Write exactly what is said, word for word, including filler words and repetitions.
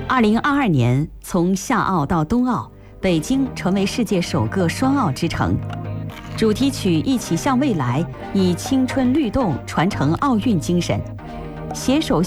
二零二二年，从夏奥到冬奥，北京成为世界首个双奥之城。主题曲《一起向未来》以青春律动传承奥运精神，携手